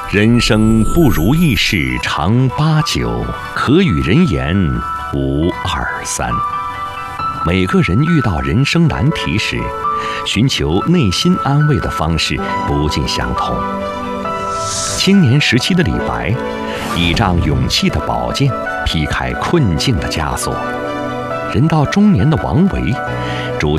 人生不如意事常八九，可与人言无二三。每个人遇到人生难题时，寻求内心安慰的方式不尽相同。青年时期的李白，倚仗勇气的宝剑，劈开困境的枷锁；人到中年的王维，